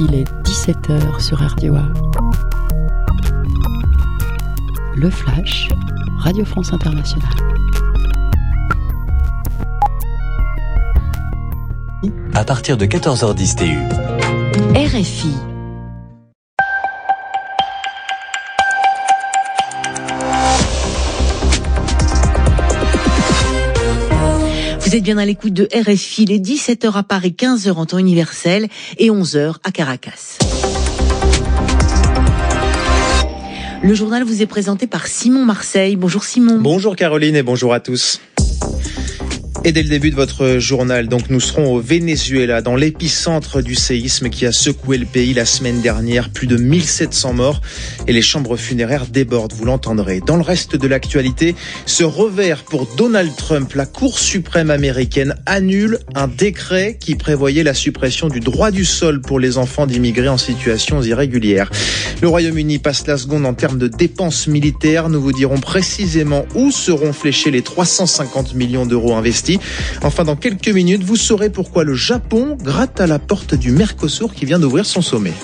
Il est 17h sur RDOA. Le Flash, Radio France Internationale. À partir de 14h10 TU. RFI. Vous êtes bien à l'écoute de RFI, les 17h à Paris, 15h en temps universel et 11h à Caracas. Le journal vous est présenté par Simon Marseille. Bonjour Simon. Bonjour Caroline et bonjour à tous. Et dès le début de votre journal, donc nous serons au Venezuela, dans l'épicentre du séisme qui a secoué le pays la semaine dernière. Plus de 1700 morts et les chambres funéraires débordent, vous l'entendrez. Dans le reste de l'actualité, ce revers pour Donald Trump. La Cour suprême américaine annule un décret qui prévoyait la suppression du droit du sol pour les enfants d'immigrés en situation irrégulière. Le Royaume-Uni passe la seconde en termes de dépenses militaires. Nous vous dirons précisément où seront fléchés les 350 millions d'euros investis. Enfin, dans quelques minutes, vous saurez pourquoi le Japon gratte à la porte du Mercosur qui vient d'ouvrir son sommet.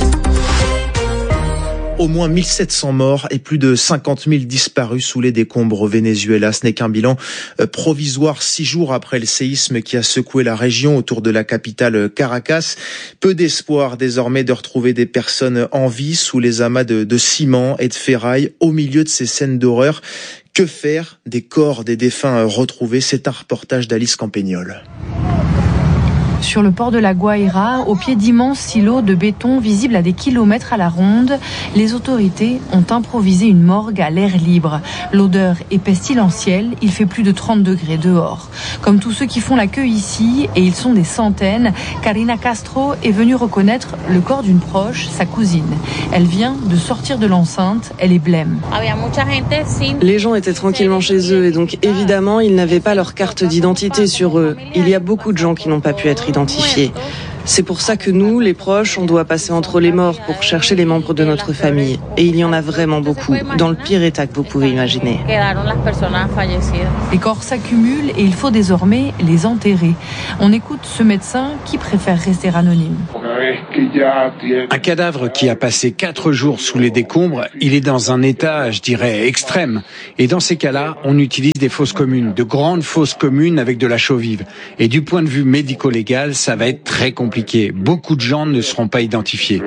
Au moins 1700 morts et plus de 50 000 disparus sous les décombres au Venezuela. Ce n'est qu'un bilan provisoire 6 jours après le séisme qui a secoué la région autour de la capitale Caracas. Peu d'espoir désormais de retrouver des personnes en vie sous les amas de ciment et de ferraille au milieu de ces scènes d'horreur. Que faire des corps des défunts retrouvés? C'est un reportage d'Alice Campagnol. Sur le port de la Guaira, au pied d'immenses silos de béton visibles à des kilomètres à la ronde, les autorités ont improvisé une morgue à l'air libre. L'odeur est pestilentielle, il fait plus de 30 degrés dehors. Comme tous ceux qui font la queue ici, et ils sont des centaines, Karina Castro est venue reconnaître le corps d'une proche, sa cousine. Elle vient de sortir de l'enceinte, elle est blême. Les gens étaient tranquillement chez eux et donc évidemment ils n'avaient pas leur carte d'identité sur eux. Il y a beaucoup de gens qui n'ont pas pu être identifiés. C'est pour ça que nous, les proches, on doit passer entre les morts pour chercher les membres de notre famille. Et il y en a vraiment beaucoup, dans le pire état que vous pouvez imaginer. Les corps s'accumulent et il faut désormais les enterrer. On écoute ce médecin qui préfère rester anonyme. Un cadavre qui a passé 4 jours sous les décombres, il est dans un état, je dirais, extrême. Et dans ces cas-là, on utilise des fosses communes, de grandes fosses communes avec de la chaux vive. Et du point de vue médico-légal, ça va être très compliqué. Beaucoup de gens ne seront pas identifiés.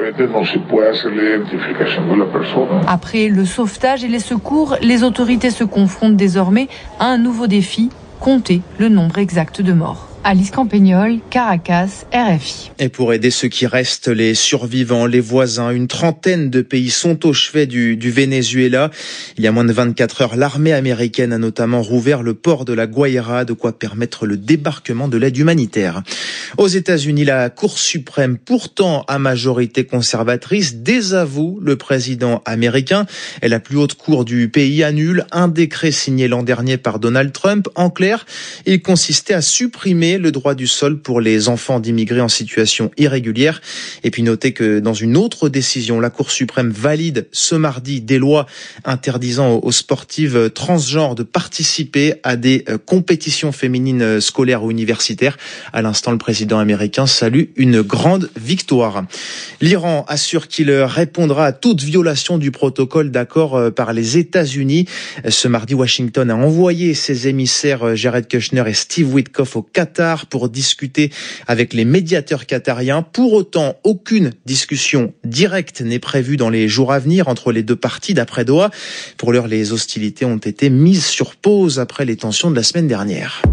Après le sauvetage et les secours, les autorités se confrontent désormais à un nouveau défi, compter le nombre exact de morts. Alice Campagnol, Caracas, RFI. Et pour aider ceux qui restent, les survivants, les voisins, une trentaine de pays sont au chevet du Venezuela. Il y a moins de 24 heures, l'armée américaine a notamment rouvert le port de la Guaira, de quoi permettre le débarquement de l'aide humanitaire. Aux États-Unis, la Cour suprême, pourtant à majorité conservatrice, désavoue le président américain. Et la plus haute cour du pays annule un décret signé l'an dernier par Donald Trump. En clair, il consistait à supprimer le droit du sol pour les enfants d'immigrés en situation irrégulière. Et puis notez que dans une autre décision, la Cour suprême valide ce mardi des lois interdisant aux sportives transgenres de participer à des compétitions féminines scolaires ou universitaires. À l'instant, le président américain salue une grande victoire. L'Iran assure qu'il répondra à toute violation du protocole d'accord par les États-Unis. Ce mardi, Washington a envoyé ses émissaires Jared Kushner et Steve Witkoff au Qatar pour discuter avec les médiateurs qatariens. Pour autant, aucune discussion directe n'est prévue dans les jours à venir entre les deux parties, d'après Doha. Pour l'heure, les hostilités ont été mises sur pause après les tensions de la semaine dernière.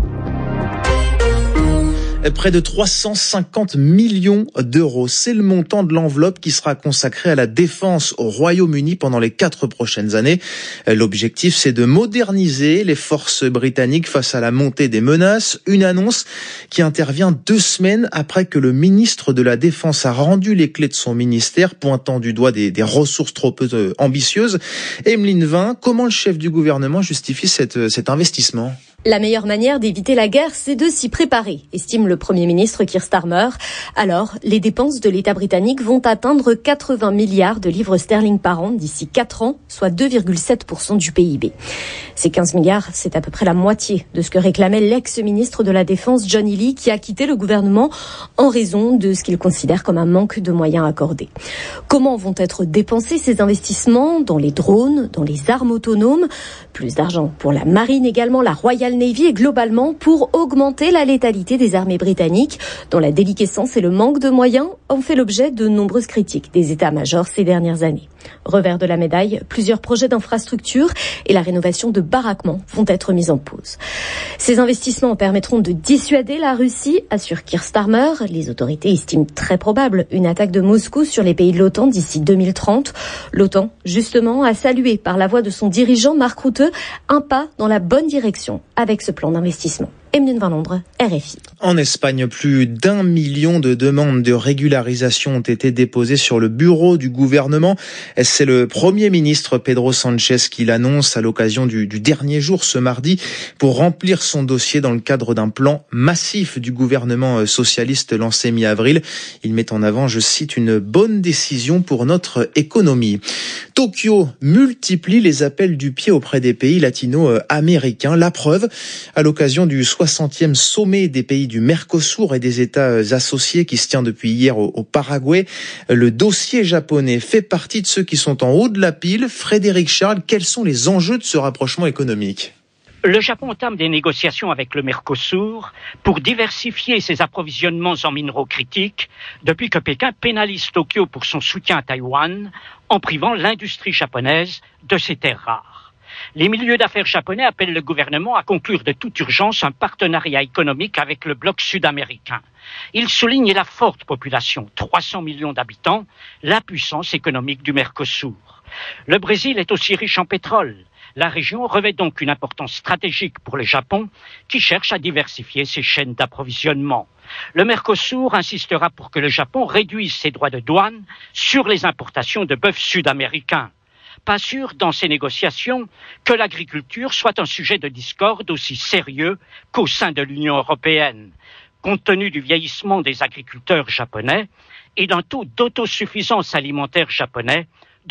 Près de 350 millions d'euros. C'est le montant de l'enveloppe qui sera consacrée à la défense au Royaume-Uni pendant les 4 prochaines années. L'objectif, c'est de moderniser les forces britanniques face à la montée des menaces. Une annonce qui intervient 2 semaines après que le ministre de la Défense a rendu les clés de son ministère, pointant du doigt des ressources trop peu ambitieuses. Emeline Vin, comment le chef du gouvernement justifie cet investissement ? La meilleure manière d'éviter la guerre, c'est de s'y préparer, estime le Premier ministre Keir Starmer. Alors, les dépenses de l'État britannique vont atteindre 80 milliards de livres sterling par an d'ici 4 ans, soit 2,7% du PIB. Ces 15 milliards, c'est à peu près la moitié de ce que réclamait l'ex-ministre de la Défense John Healey, qui a quitté le gouvernement en raison de ce qu'il considère comme un manque de moyens accordés. Comment vont être dépensés ces investissements dans les drones, dans les armes autonomes? Plus d'argent pour la marine également, la Royal Navy et globalement pour augmenter la létalité des armées britanniques, dont la déliquescence et le manque de moyens ont fait l'objet de nombreuses critiques des états-majors ces dernières années. Revers de la médaille, plusieurs projets d'infrastructures et la rénovation de baraquements vont être mis en pause. Ces investissements permettront de dissuader la Russie, assure Keir Starmer. Les autorités estiment très probable une attaque de Moscou sur les pays de l'OTAN d'ici 2030. L'OTAN, justement, a salué par la voix de son dirigeant Mark Rutte un pas dans la bonne direction avec ce plan d'investissement. Emeline Van Londres, RFI. En Espagne, plus d'1 million de demandes de régularisation ont été déposées sur le bureau du gouvernement. C'est le Premier ministre Pedro Sánchez qui l'annonce à l'occasion du dernier jour ce mardi pour remplir son dossier dans le cadre d'un plan massif du gouvernement socialiste lancé mi-avril. Il met en avant, je cite, une bonne décision pour notre économie. Tokyo multiplie les appels du pied auprès des pays latino-américains. La preuve, à l'occasion du 60e sommet des pays du Mercosur et des États associés qui se tient depuis hier au Paraguay. Le dossier japonais fait partie de ceux qui sont en haut de la pile. Frédéric Charles, quels sont les enjeux de ce rapprochement économique ? Le Japon entame des négociations avec le Mercosur pour diversifier ses approvisionnements en minéraux critiques depuis que Pékin pénalise Tokyo pour son soutien à Taïwan en privant l'industrie japonaise de ses terres rares. Les milieux d'affaires japonais appellent le gouvernement à conclure de toute urgence un partenariat économique avec le bloc sud-américain. Ils soulignent la forte population, 300 millions d'habitants, la puissance économique du Mercosur. Le Brésil est aussi riche en pétrole. La région revêt donc une importance stratégique pour le Japon, qui cherche à diversifier ses chaînes d'approvisionnement. Le Mercosur insistera pour que le Japon réduise ses droits de douane sur les importations de bœuf sud-américain. Pas sûr dans ces négociations que l'agriculture soit un sujet de discorde aussi sérieux qu'au sein de l'Union européenne, compte tenu du vieillissement des agriculteurs japonais et d'un taux d'autosuffisance alimentaire japonais de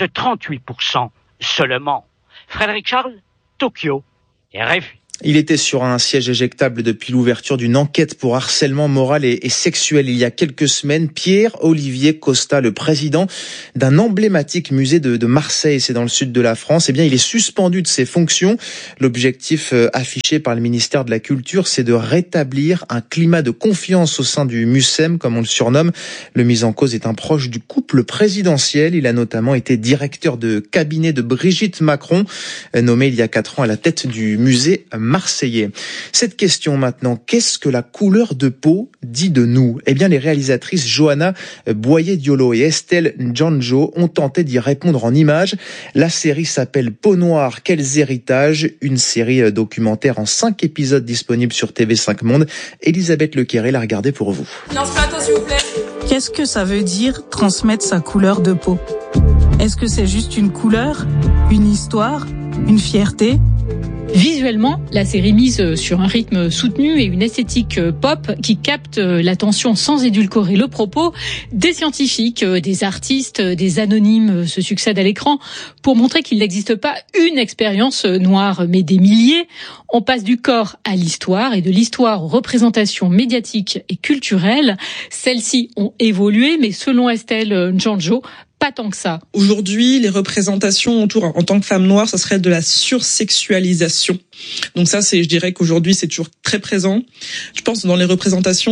38% seulement. Frédéric Charles, Tokyo, RFI. Il était sur un siège éjectable depuis l'ouverture d'une enquête pour harcèlement moral et sexuel il y a quelques semaines. Pierre-Olivier Costa, le président d'un emblématique musée de Marseille, c'est dans le sud de la France, il est suspendu de ses fonctions. L'objectif affiché par le ministère de la Culture, c'est de rétablir un climat de confiance au sein du MUSEM, comme on le surnomme. Le mis en cause est un proche du couple présidentiel. Il a notamment été directeur de cabinet de Brigitte Macron, nommé il y a 4 ans à la tête du musée marseillais. Cette question maintenant, qu'est-ce que la couleur de peau dit de nous ? Les réalisatrices Johanna Boyer-Diolo et Estelle Njanjo ont tenté d'y répondre en images. La série s'appelle Peau noire, quels héritages ? Une série documentaire en 5 épisodes disponible sur TV5 Monde. Elisabeth Lequeré l'a regardé pour vous. Non, ce matin, s'il vous plaît. Qu'est-ce que ça veut dire transmettre sa couleur de peau ? Est-ce que c'est juste une couleur, une histoire, une fierté ? Visuellement, la série mise sur un rythme soutenu et une esthétique pop qui capte l'attention sans édulcorer le propos. Des scientifiques, des artistes, des anonymes se succèdent à l'écran pour montrer qu'il n'existe pas une expérience noire, mais des milliers. On passe du corps à l'histoire et de l'histoire aux représentations médiatiques et culturelles. Celles-ci ont évolué, mais selon Estelle Njanjo, pas tant que ça. Aujourd'hui, les représentations autour, en tant que femme noire, ça serait de la sursexualisation. Donc ça, je dirais qu'aujourd'hui, c'est toujours très présent. Je pense que dans les représentations,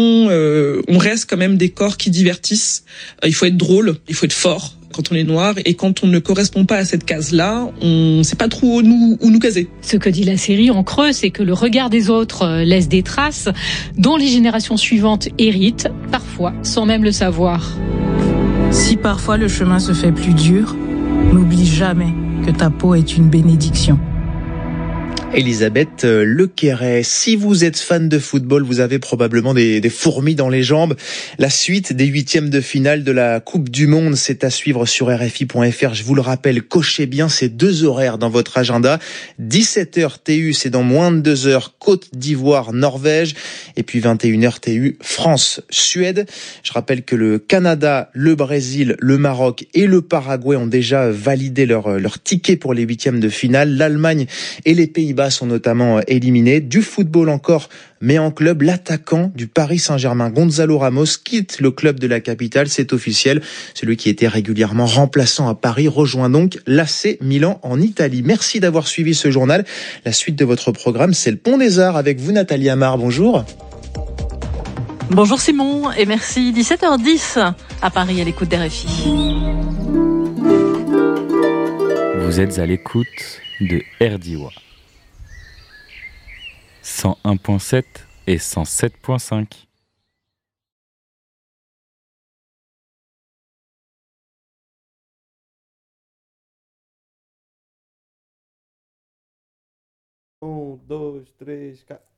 on reste quand même des corps qui divertissent. Il faut être drôle, il faut être fort quand on est noir. Et quand on ne correspond pas à cette case-là, on sait pas trop où nous caser. Ce que dit la série en creux, c'est que le regard des autres laisse des traces dont les générations suivantes héritent, parfois sans même le savoir. Si parfois le chemin se fait plus dur, n'oublie jamais que ta peau est une bénédiction. Elisabeth Lequeret. Si vous êtes fan de football, vous avez probablement des fourmis dans les jambes. La suite des 8e de finale de la Coupe du Monde, c'est à suivre sur RFI.fr. Je vous le rappelle, cochez bien ces 2 horaires dans votre agenda. 17h TU, c'est dans moins de 2 heures, Côte d'Ivoire, Norvège. Et puis 21h TU, France, Suède. Je rappelle que le Canada, le Brésil, le Maroc et le Paraguay ont déjà validé leur ticket pour les 8e de finale. L'Allemagne et les Pays-Bas sont notamment éliminés. Du football encore, mais en club, l'attaquant du Paris Saint-Germain, Gonzalo Ramos, quitte le club de la capitale. C'est officiel. Celui qui était régulièrement remplaçant à Paris rejoint donc l'AC Milan en Italie. Merci d'avoir suivi ce journal. La suite de votre programme, c'est le Pont des Arts avec vous, Nathalie Amar. Bonjour. Bonjour Simon et merci. 17h10 à Paris à l'écoute d'RFI. Vous êtes à l'écoute de RDIWA 101.7 et 107.5. Un, deux, trois, quatre.